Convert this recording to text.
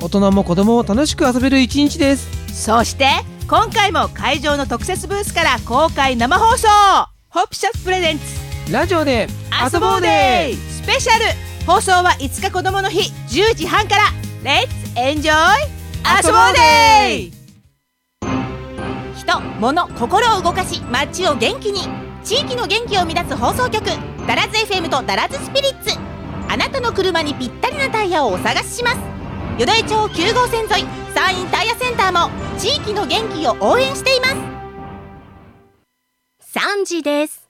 大人も子供も楽しく遊べる一日です。 そして今回も会場の特設ブースから公開生放送、ホップシャッププレゼンツラジオで遊ぼうデースペシャル。放送は5日子どもの日10時半から。レッツエンジョイ遊ぼうデー。人、物、心を動かし街を元気に、地域の元気を生み出す放送局、ダラズ FM とダラズスピリッツ。あなたの車にぴったりなタイヤをお探しします。淀江町9号線沿い山陰タイヤセンターも地域の元気を応援しています。3時です。